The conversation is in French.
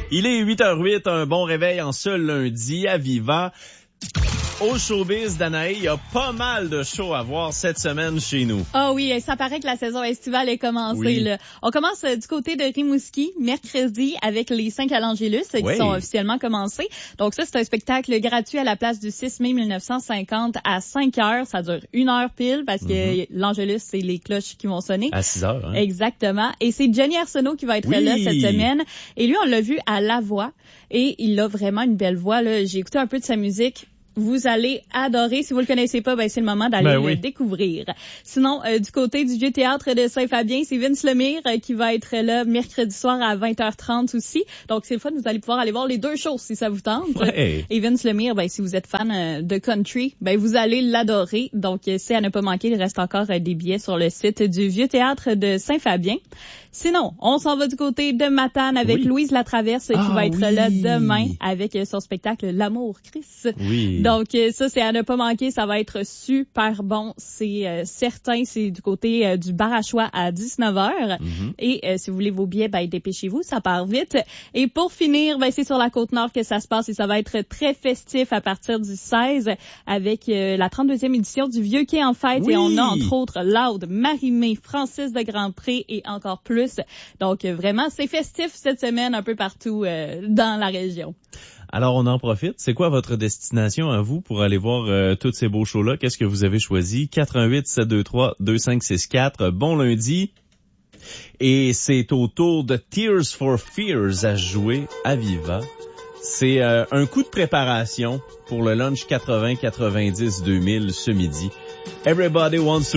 Il est 8h08, un bon réveil en ce lundi à Viva. Au showbiz, Danae, il y a pas mal de shows à voir cette semaine chez nous. Ah oui, ça paraît que la saison estivale est commencée. Oui. Là. On commence du côté de Rimouski, mercredi, avec les 5 à l'Angélus qui sont officiellement commencés. Donc ça, c'est un spectacle gratuit à la place du 6 mai 1950 à 5 heures. Ça dure 1 heure pile parce que l'Angélus, c'est les cloches qui vont sonner. À 6 heures, hein? Exactement. Et c'est Johnny Arsenault qui va être là cette semaine. Et lui, on l'a vu à La Voix. Et il a vraiment une belle voix. Là. J'ai écouté un peu de sa musique. Vous allez adorer. Si vous le connaissez pas, c'est le moment d'aller le découvrir. Sinon, du côté du Vieux Théâtre de Saint-Fabien, c'est Vince Lemire qui va être là mercredi soir à 20h30 aussi. Donc, c'est le fun. Vous allez pouvoir aller voir les deux shows si ça vous tente. Ouais. Et Vince Lemire, si vous êtes fan de country, vous allez l'adorer. Donc, c'est à ne pas manquer. Il reste encore des billets sur le site du Vieux Théâtre de Saint-Fabien. Sinon, on s'en va du côté de Matane avec Louise Latraverse qui va être là demain avec son spectacle L'amour, Chris. Oui. Donc, ça, c'est à ne pas manquer. Ça va être super bon. C'est certain. C'est du côté du bar à choix à 19h. Et si vous voulez vos billets, dépêchez-vous. Ça part vite. Et pour finir, c'est sur la Côte-Nord que ça se passe et ça va être très festif à partir du 16 avec la 32e édition du Vieux Quai en fête. Et on a, entre autres, Loud, Marie-Mé, Francis de Grandpré et encore plus. Donc, vraiment, c'est festif cette semaine un peu partout dans la région. Alors, on en profite. C'est quoi votre destination à vous pour aller voir tous ces beaux shows-là? Qu'est-ce que vous avez choisi? 88-723-2564. Bon lundi. Et c'est au tour de Tears for Fears à jouer à Viva. C'est un coup de préparation pour le lunch 80-90-2000 ce midi. Everybody wants to